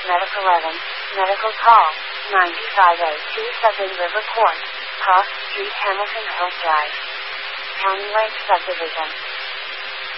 Medic 11, Medical Call, 95827 River Court, Cross Street, Hamilton Hills Drive, County Lake Subdivision.